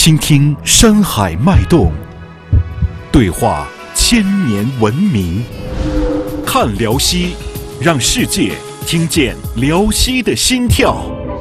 倾听山海脉动，对话千年文明。看辽西，让世界听见辽西的心跳。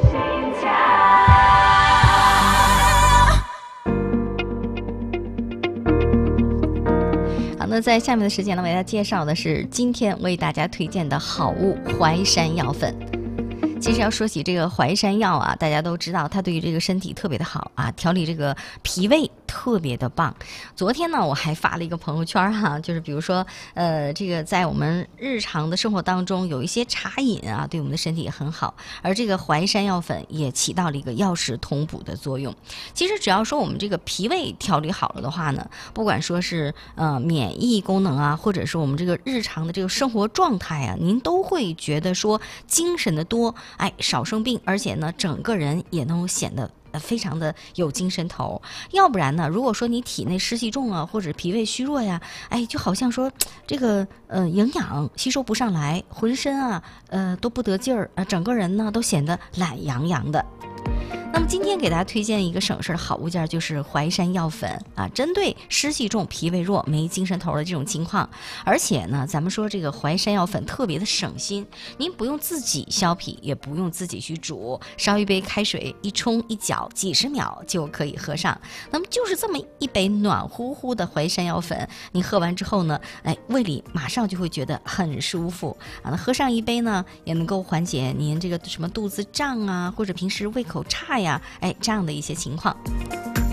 好，那在下面的时间呢，为大家介绍的是今天为大家推荐的好物淮山药粉。其实要说起这个淮山药啊，大家都知道它对于这个身体特别的好啊，调理这个脾胃特别的棒。昨天呢，我还发了一个朋友圈哈，就是比如说这个在我们日常的生活当中有一些茶饮啊，对我们的身体也很好，而这个淮山药粉也起到了一个药食同补的作用。其实只要说我们这个脾胃调理好了的话呢，不管说是免疫功能啊，或者是我们这个日常的这个生活状态啊，您都会觉得说精神的多，少生病，而且呢，整个人也能显得非常的有精神头。要不然呢，如果说你体内湿气重啊，或者脾胃虚弱呀，就好像说这个营养吸收不上来，浑身啊都不得劲儿啊，整个人呢都显得懒洋洋的。那么今天给大家推荐一个省事的好物件，就是淮山药粉啊，针对湿气重、脾胃弱、没精神头的这种情况。而且呢，咱们说这个淮山药粉特别的省心，您不用自己削皮，也不用自己去煮，烧一杯开水，一冲一搅，几十秒就可以喝上。那么就是这么一杯暖乎乎的淮山药粉，你喝完之后呢，胃里马上就会觉得很舒服啊。那喝上一杯呢，也能够缓解您这个什么肚子胀啊，或者平时胃口差呀，这样的一些情况。